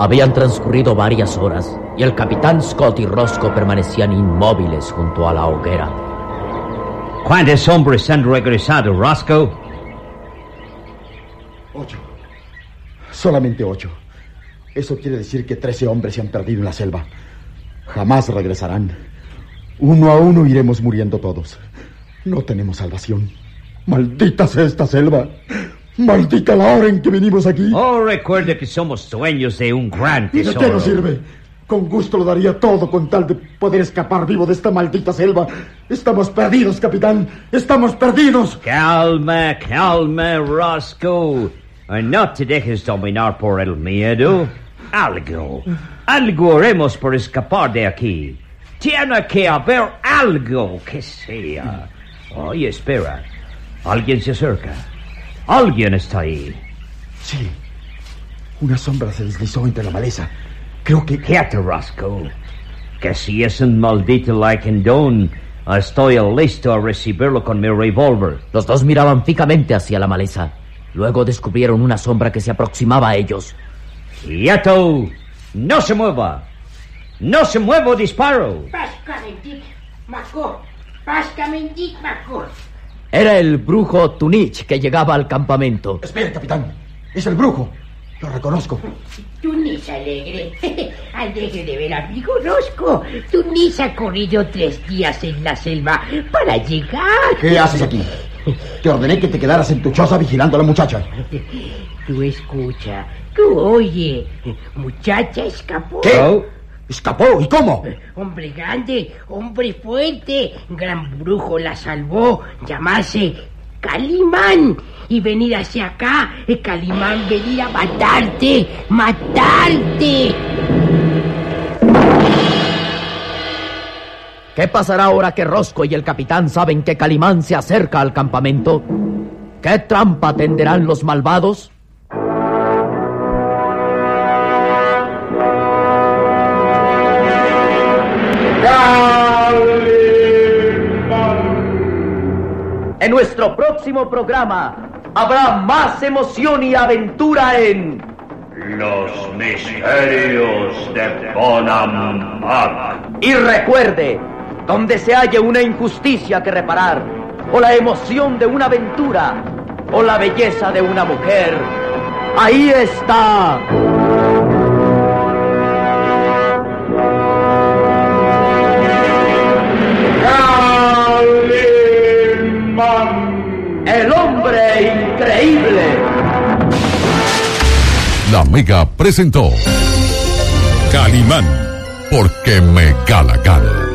Habían transcurrido varias horas y el capitán Scott y Roscoe permanecían inmóviles junto a la hoguera. ¿Cuántos hombres han regresado, Roscoe? 8. Solamente 8. Eso quiere decir que 13 hombres se han perdido en la selva. Jamás regresarán. Uno a uno iremos muriendo todos. No tenemos salvación. Maldita sea esta selva. Maldita la hora en que venimos aquí. Oh, recuerde que somos dueños de un gran tesoro. ¿De qué nos sirve? Con gusto lo daría todo con tal de poder escapar vivo de esta maldita selva. Estamos perdidos, capitán. Estamos perdidos. Calma, calma, Roscoe. No te dejes dominar por el miedo. Algo haremos por escapar de aquí. Tiene que haber algo que sea. Oye, espera. Alguien se acerca. Alguien está ahí. Sí. Una sombra se deslizó entre la maleza. Creo que... Quédate, Roscoe. Que si es un maldito Lycandone, estoy listo a recibirlo con mi revólver. Los dos miraban fijamente hacia la maleza. Luego descubrieron una sombra que se aproximaba a ellos. ¡Quieto! ¡No se mueva! ¡No se mueva, disparo! Era el brujo Tunich que llegaba al campamento. Espere, capitán. Es el brujo. Lo reconozco. Tunich alegre. Alegre de ver a amigo Roscoe. Tunich ha corrido 3 días en la selva para llegar. ¿Qué haces aquí? Te ordené que te quedaras en tu choza vigilando a la muchacha. Tú escucha. Tú oye. Muchacha escapó. ¿Qué? ¿Escapó? ¿Y cómo? Hombre grande, hombre fuerte, gran brujo la salvó, llamarse Calimán. Y venir hacia acá, Calimán venir a matarte, matarte. ¿Qué pasará ahora que Roscoe y el capitán saben que Calimán se acerca al campamento? ¿Qué trampa tenderán los malvados? En nuestro próximo programa habrá más emoción y aventura en Los misterios de Bonampak. Y recuerde, donde se halle una injusticia que reparar, o la emoción de una aventura, o la belleza de una mujer, ahí está. El hombre increíble. La Mega presentó Calimán, porque me gana.